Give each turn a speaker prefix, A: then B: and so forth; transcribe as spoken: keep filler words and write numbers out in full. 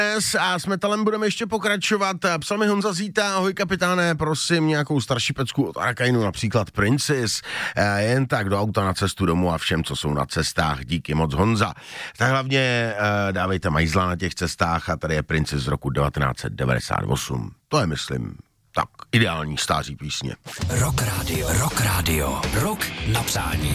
A: A s metalem budeme ještě pokračovat. Psal mi Honza Zíta, ahoj kapitáne, prosím nějakou starší pecku od Arkainu, například Princess, jen tak do auta na cestu domů a všem, co jsou na cestách. Díky moc Honza. Tak hlavně dávejte majzla na těch cestách a tady je Princess z roku devatenáct set devadesát osm. To je, myslím, tak ideální stáří písně.
B: Rock Radio, Rock Radio, rok na přání.